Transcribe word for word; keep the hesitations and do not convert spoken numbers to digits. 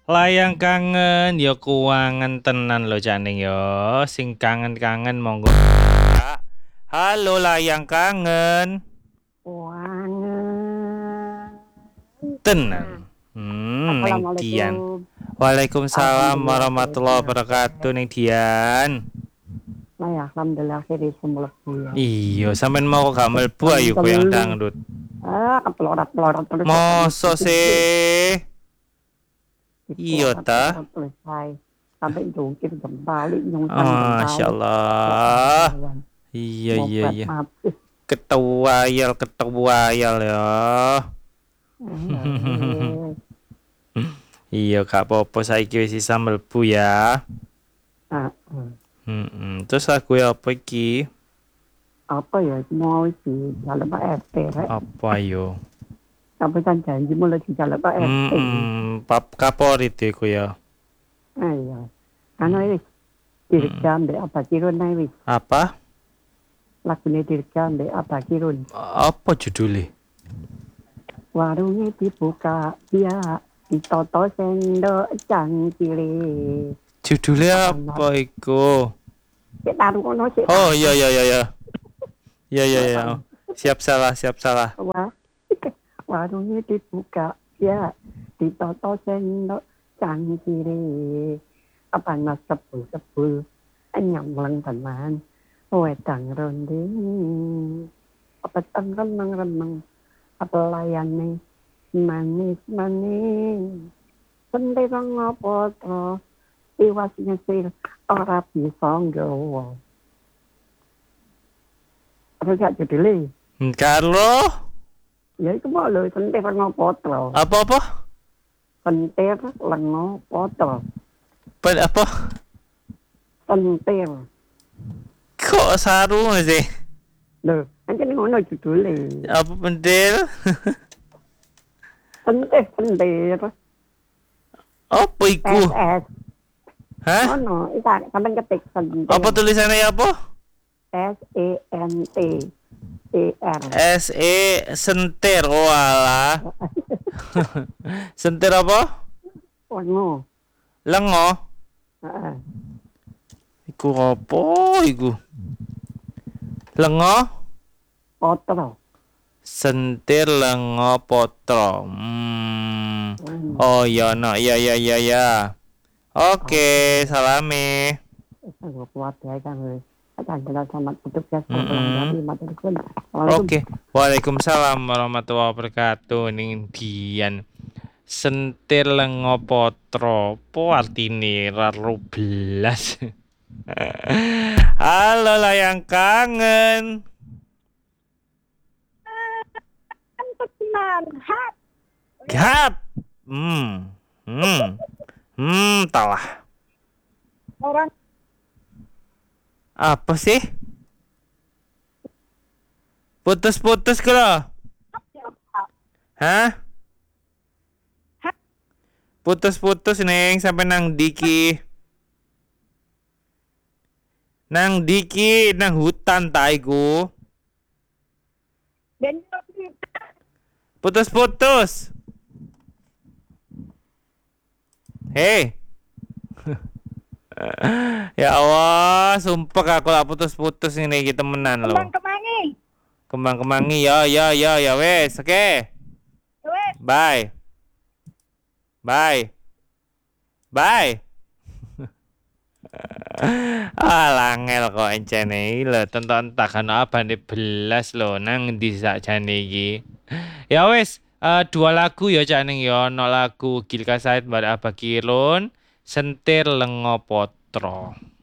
Layang kangen ya kuangen tenan lo Caning yo. Sing kangen-kangen monggo. Halo layang kangen. Wangen. Tenan. Hmm, Neng Dian. Assalamualaikum. Waalaikumsalam Alhamdulillah warahmatullahi wabarakatuh Neng Dian. Nah ya, alhamdulillah akhirnya mlebu ya. Iya, sampean mau gak mlebu ayo goyang dangdut. Ah, kepelorat-pelorat terus. Mosok sih. Iya ta. Selesai. Sampai jungkir kembali nyungkan kembali. Masya Allah. Iya iya iya. Ketuayal ketuayal ya. Iya gak apa-apa saiki wis isa mlebu ya. Heeh. Heeh. Terus lagu apa iki? Apa ya mau di dalam Pak R T rek. Apa yo? Sampai kan janji mulai di dalam Pak R T. Hmm, pap Kapolri iku ya. Ayo. Anu wis Dirga mbek apa kirun ae wis. Apa? Lagune Dirga mbek apa kirun. Apa judulnya? Warungnya dibuka dia ditoto sendok cangkile. Judulnya apa iku? Cek taruh kono sik. Oh iya iya iya iya. Iya iya iya. Siap salah, siap salah. Wah. Warungnya dibuka ya ditoto sendok cangkile. Apa mas sebul-sebul nyamleng teman. Wedang ronding. Apa teng remeng-remeng. Apa layane manis-manis. Sendiri ngopo to. Iwas nyesil ora bisa nggawa. Apa gak judulnya? Karo Ya itu mau lho, sentir ngopo to. apa-apa? Sentir lengo poto. Pen apa? Sentir. Kok saru sih? Lho, anjene ngono judulnya. Apa pentil? Sentir, sentir. Apa iku? S S. Hah? Ngono, isa sampean ketik sentir. Apa tulisannya apa? S E N T E R. S E sentir. Oh alah. Sentir apa? Lengo. Lengo. Heeh. Iku apa iku? Lengo? Potro. Sentir lengo potro. Hmm. Oh iya no, iya iya iya ya. Oke, salami. Sanggup kuat ya kan wis. Adalah sama petugas Mm-mm. matur. Oke, waalaikumsalam warahmatullahi wabarakatuh. Ning Dian. Sentir lengo potro. Po artine raro belas. Halo layang kangen. Gap. Hmm. Hmm. Hmm, talah. Orang Apa sih? Putus-putus ke lo? Hah? Putus-putus neng sampai nang diki. Nang diki nang hutan taiku. Putus-putus. Hei. Ya Allah, sumpah aku lah putus-putus ini kita temenan loh. Kembang kemangi. Kembang kemangi ya ya ya ya wes, oke. Okay. Bye. Bye. Bye. Ah langel kok encene lho tonton takkan apa nih belas lo nang di sakjane iki. Ya wes, uh, dua lagu ya Caning ya, no lagu Gilka Said Mbak Abah Kirun, Sentir Lengo Potro.